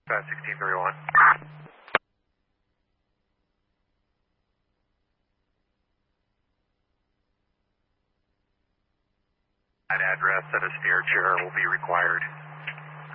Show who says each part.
Speaker 1: 1631. That address and a stair chair will be required.